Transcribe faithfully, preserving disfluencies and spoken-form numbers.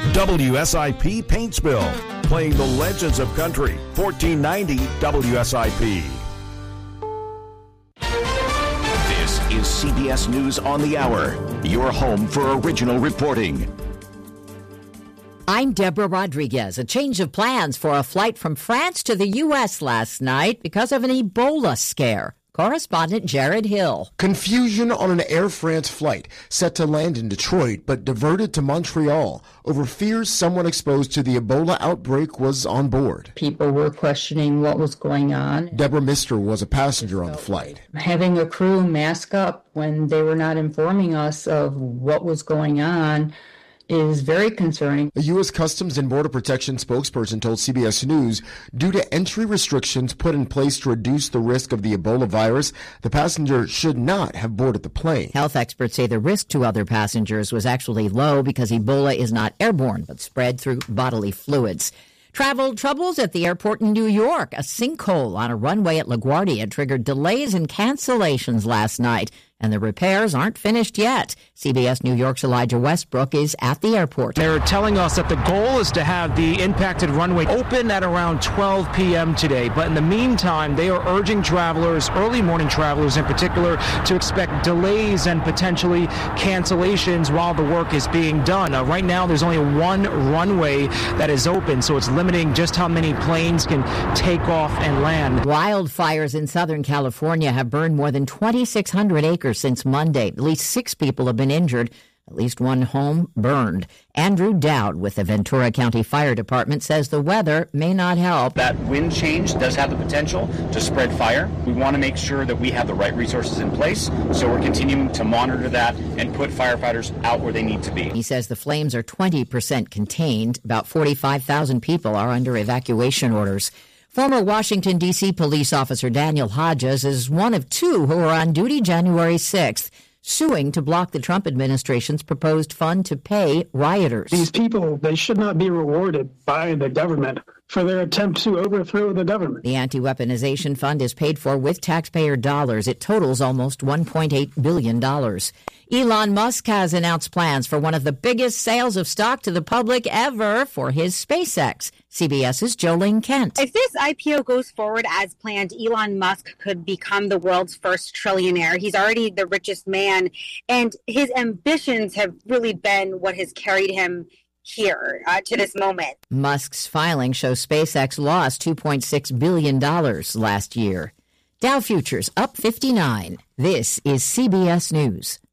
W S I P Paintsville, playing the legends of country, fourteen ninety W S I P. This is C B S News on the Hour, your home for original reporting. I'm Deborah Rodriguez. A change of plans for a flight from France to the U S last night because of an Ebola scare. Correspondent Jared Hill. Confusion on an Air France flight set to land in Detroit but diverted to Montreal over fears someone exposed to the Ebola outbreak was on board. People were questioning what was going on. Deborah Mister was a passenger on the flight. Having a crew mask up when they were not informing us of what was going on is very concerning. A U S Customs and Border Protection spokesperson told C B S News, due to entry restrictions put in place to reduce the risk of the Ebola virus, the passenger should not have boarded the plane. Health experts say the risk to other passengers was actually low because Ebola is not airborne but spread through bodily fluids. Travel troubles at the airport in New York. A sinkhole on a runway at LaGuardia triggered delays and cancellations last night, and the repairs aren't finished yet. C B S New York's Elijah Westbrook is at the airport. They're telling us that the goal is to have the impacted runway open at around twelve p.m. today. But in the meantime, they are urging travelers, early morning travelers in particular, to expect delays and potentially cancellations while the work is being done. Uh, right now, there's only one runway that is open, so it's limiting just how many planes can take off and land. Wildfires in Southern California have burned more than twenty-six hundred acres since Monday. At least six people have been injured. At least one home burned. Andrew Dowd with the Ventura County Fire Department says the weather may not help. That wind change does have the potential to spread fire. We want to make sure that we have the right resources in place, so we're continuing to monitor that and put firefighters out where they need to be. He says the flames are twenty percent contained. About forty-five thousand people are under evacuation orders. Former Washington, D C police officer Daniel Hodges is one of two who are on duty January sixth, suing to block the Trump administration's proposed fund to pay rioters. These people, they should not be rewarded by the government for their attempt to overthrow the government. The anti-weaponization fund is paid for with taxpayer dollars. It totals almost one point eight billion dollars. Elon Musk has announced plans for one of the biggest sales of stock to the public ever for his SpaceX. CBS's Jolene Kent. If this I P O goes forward as planned, Elon Musk could become the world's first trillionaire. He's already the richest man, and his ambitions have really been what has carried him here uh, to this moment. Musk's filing shows SpaceX lost two point six billion dollars last year. Dow futures up fifty-nine. This is C B S News.